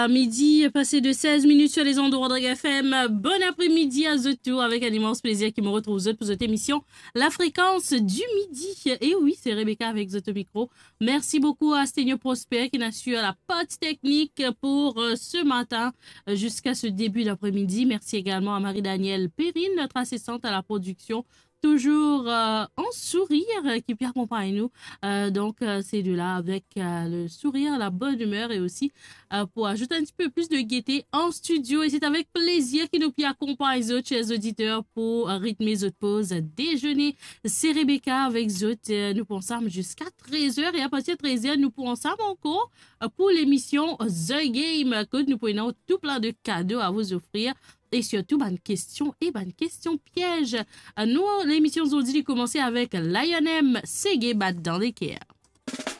À midi, passé de 16 minutes sur les ondes de Rodrigue FM. Bon après-midi à The Tour avec un immense plaisir qui me retrouve pour cette émission La Fréquence du Midi. Et oui, c'est Rebecca avec The Micro. Merci beaucoup à Sténio Prosper qui assure la pote technique pour ce matin jusqu'à ce début d'après-midi. Merci également à Marie-Danielle Perrine, notre assistante à la production. Toujours en sourire qui peut accompagner nous. Donc, c'est de là avec le sourire, la bonne humeur et aussi pour ajouter un petit peu plus de gaieté en studio. Et c'est avec plaisir qu'il nous peut accompagner les autres chers auditeurs pour rythmer les autres pauses déjeuner. C'est Rebecca avec les autres. Nous pensons ensemble jusqu'à 13h et à partir de 13h, nous pourrons ensemble encore pour l'émission The Game que nous pourrons tout plein de cadeaux à vous offrir. Et surtout, bonne question piège. Nous, l'émission aujourd'hui commençait avec Lion M, Ségué bat dans l'équerre.